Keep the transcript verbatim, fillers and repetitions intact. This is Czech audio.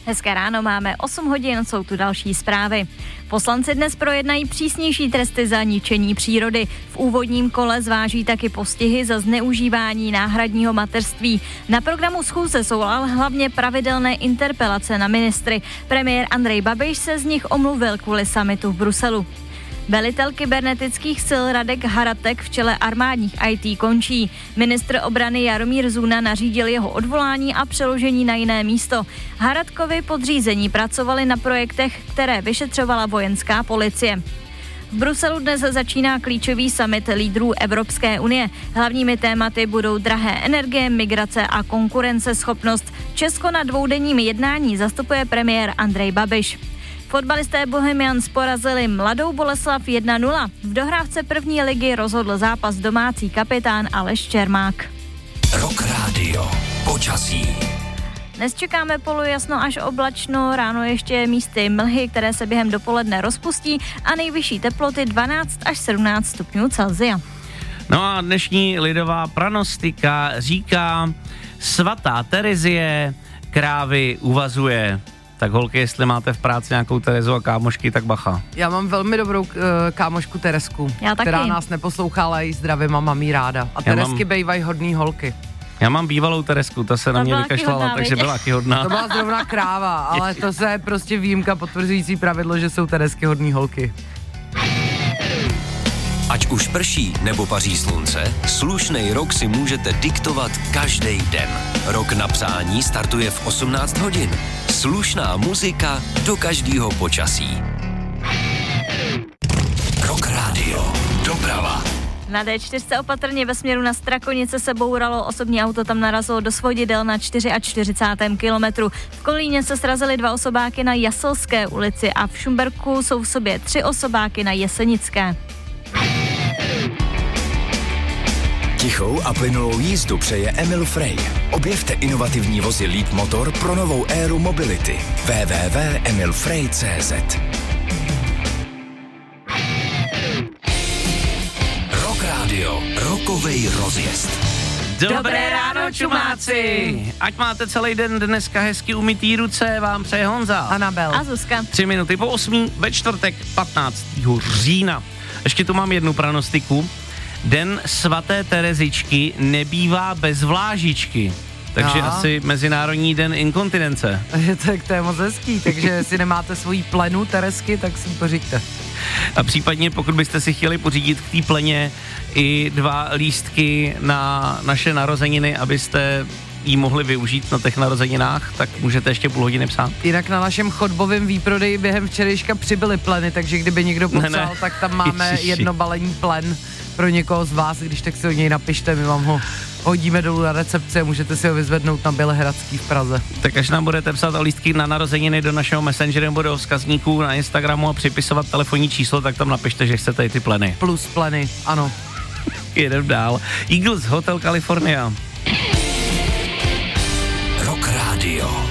Hezké ráno, máme osm hodin, jsou tu další zprávy. Poslanci dnes projednají přísnější tresty za ničení přírody. V úvodním kole zváží taky postihy za zneužívání náhradního mateřství. Na programu schůze jsou ale hlavně pravidelné interpelace na ministry. Premiér Andrej Babiš se z nich omluvil kvůli summitu v Bruselu. Velitel kybernetických sil Radek Haratek v čele armádních í té končí. Ministr obrany Jaromír Zuna nařídil jeho odvolání a přeložení na jiné místo. Haratkovi podřízení pracovali na projektech, které vyšetřovala vojenská policie. V Bruselu dnes začíná klíčový summit lídrů Evropské unie. Hlavními tématy budou drahé energie, migrace a konkurenceschopnost. Česko na dvoudenním jednání zastupuje premiér Andrej Babiš. Fotbalisté Bohemians porazili Mladou Boleslav jedna nula. V dohrávce první ligy rozhodl zápas domácí kapitán Aleš Čermák. Rock Radio. Počasí. Dnes čekáme polojasno až oblačno, ráno ještě místy mlhy, které se během dopoledne rozpustí a nejvyšší teploty dvanáct až sedmnáct stupňů Celsia. No a dnešní lidová pranostika říká: svatá Terezie krávy uvazuje. Tak holky, jestli máte v práci nějakou Terezu a kámošky, tak bacha. Já mám velmi dobrou uh, kámošku Teresku, Já taky. která nás neposlouchá, ale jí zdravím a mám jí ráda. A Teresky mám... bejvají hodný holky. Já mám bývalou Teresku, ta se to na mě vykašlala, takže byla taky hodná. To byla zrovna kráva, ale to se je prostě výjimka potvrzující pravidlo, že jsou Teresky hodný holky. Ať už prší nebo paří slunce, slušnej rok si můžete diktovat každý den. Rok na přání startuje v osmnáct hodin. Slušná muzika do každého počasí. Rock Radio. Doprava. Na dé čtyři opatrně ve směru na Strakonice se bouralo, osobní auto tam narazilo do svodidel na čtyřicátém čtvrtém kilometru. V Kolíně se srazily dva osobáky na Jaselské ulici a v Šumberku jsou v sobě tři osobáky na Jesenické. Tichou a plynulou jízdu přeje Emil Frey. Objevte inovativní vozy Leapmotor pro novou éru mobility. w w w tečka emil frey tečka cé zet. Rock Radio. Rokovej rozjezd. Dobré ráno, čumáci! Ať máte celý den dneska hezky umytý ruce, vám přeje Honza. Anabel. A Zuzka. Tři minuty po osmí ve čtvrtek patnáctého října. Ještě tu mám jednu pranostiku. Den svaté Terezičky nebývá bez vlážičky. Takže no. asi Mezinárodní den inkontinence. Tak to je moc hezký, takže jestli nemáte svoji plenu Teresky, tak si ji pořiďte. A případně pokud byste si chtěli pořídit k té pleně i dva lístky na naše narozeniny, abyste jí mohli využít na těch narozeninách, tak můžete ještě půl hodiny psát. Jinak na našem chodbovém výprodeji během včerejška přibyly pleny, takže kdyby někdo popsal, ne, ne. tak tam máme Ježiši. jedno balení plen pro někoho z vás, když tak si od něj napište, my vám ho hodíme dolů na recepci a můžete si ho vyzvednout na Bělehradský v Praze. Tak až nám budete psát o lístky na narozeniny do našeho messengeru nebo do vzkazníků na Instagramu a připisovat telefonní číslo, tak tam napište, že chcete i ty pleny. Plus pleny, ano. Jedem dál. Eagles Hotel California. Rock Radio.